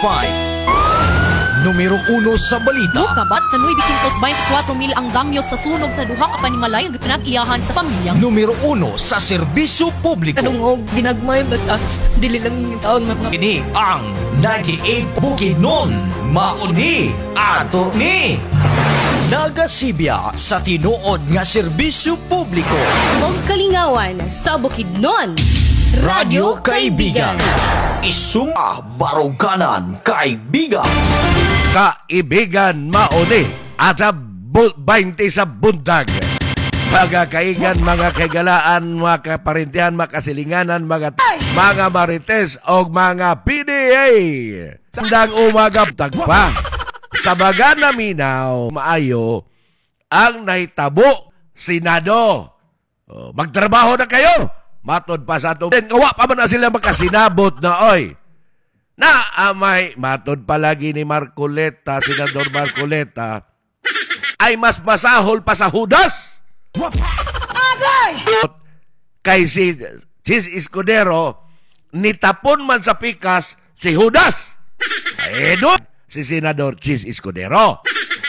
Numero 1 sa balita. Kabat sa 924,000 ang damyo sa sunog sa duha ka panimalay nga pinag-iyahan sa pamilya. Numero 1 sa serbisyo publiko. Anong og ginagmay basta dili lang yung taon na Ini ang 98 Bukidnon. Mauni ato ni Nagasibya sa tinuod nga serbisyo publiko. og kalingawan sa Bukidnon. Radyo Kaibigan. Isuma baruganan kaibigan. Kaibigan mauni at sa 20 sa bundag. Mga kaigan, mga kagalaan, mga kaparintihan, mga kasilinganan, mga marites o mga PDA. Tandang umaga tagpa. Sa baga na minaw, maayo, ang naitabo, Senado. Magtrabaho na kayo. Matod pa sa itong. Kawa pa man na sila makasinabot na, oy. Na amay matod palagi ni Marcoleta, Senador Marcoleta, ay mas masahol pa sa Judas. Agay! Kay si Chis Escudero, nitapon man sa pikas si Judas. Ay doon si Senador Chis Escudero.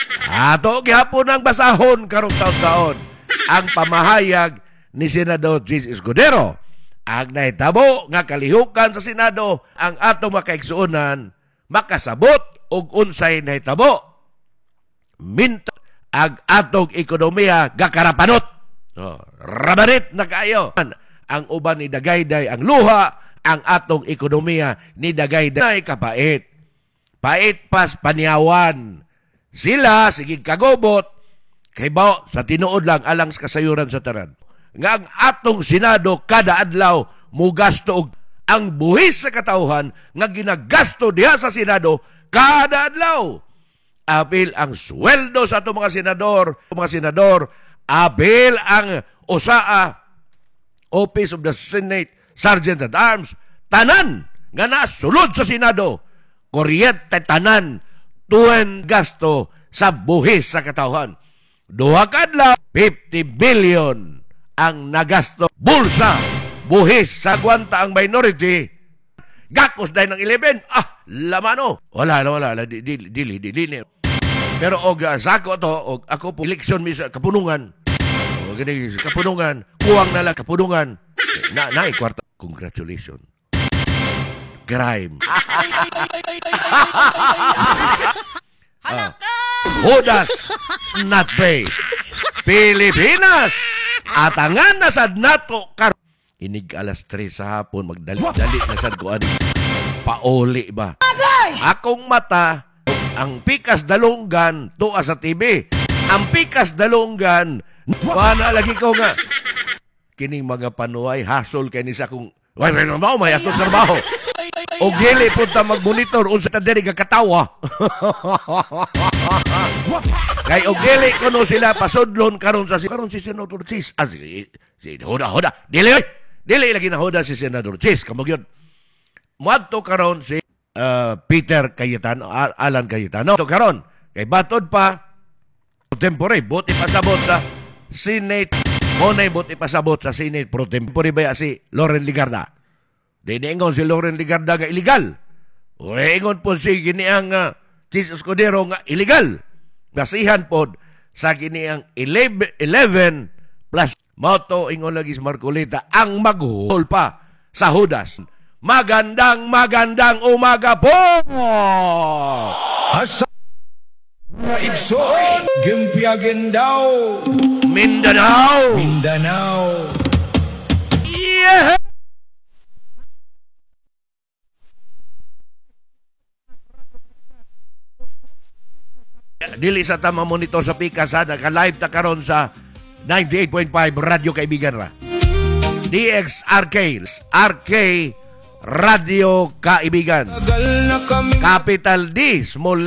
Ato gihapon ang basahon karong taon-taon ang pamahayag ni Senador Chis Escudero. Ang nahitabo nga kalihukan sa Senado ang atong makaigsuonan makasabot og unsay nahitabo. Minto ang atong ekonomiya gakarapanot. Rabanit na kayo. Ang uban ni dagayday ang luha, ang atong ekonomiya ni dagayday kapait. Pait pas panyawan. Sila sige kagobot kay bao sa tinuod lang alang sa kasayuran sa tanan. Nga ang atong Senado kada adlaw mugasto og ang buhis sa katauhan nga ginagasto diha sa Senado kada adlaw. Apil ang sweldo sa atong mga senador, apil ang usaa Office of the Senate Sergeant at Arms, tanan nga nasulod sa Senado, kuryente tanan tuen gasto sa buhis sa katauhan. Duha ka adlaw 50 billion ang nagasto bulsa buhis sa gwanta ang minority. Gakos dahil ng 11 lamano wala dili pero og sako to og ako po eleksyon mi sa kapunungan o gani kapunungan kuwang na lang kapunungan na kwarta. Congratulations. Crime. Judas not pay. Pilipinas atangan na sad nato kar inig alas 3 sa hapon magdali-dali na sad ko ani pauli ba akong mata ang pikas dalunggan tuwa sa TV ang pikas dalunggan wala lagi ko nga kining mga panuay hasol kay ni sa kung may atong trabaho og dili punta mag-monitor unsa ta diri katawa. Kay og dili kuno sila pasudlon karon si Senador Chis. Si Hoda. Dili lagi na Hoda si Senador Chis. Kamog yun. Muadto karon si Peter Cayetano, Alan Cayetano. Karon kay batod pa tempore bot ipasabot sa Senate. Monay bot ipasabot sa Senate pro tempore ba si Loren Ligarda. Diniingon si Loren Ligarda nga illegal. O ingon po si giniang Chis Escudero nga illegal. Nasihan po sa giniang 11 plus moto ingon lagi si Marcoleta ang maghul pa sa Judas. Magandang umaga po! Asa Igsoon Gimpiagin daw Mindanao! Yeah! Dili sa tama monitor sa pikas ha, naka-live ta karon sa 98.5 Radyo Kaibigan ra. DXRK Radio Kaibigan. Capital D, small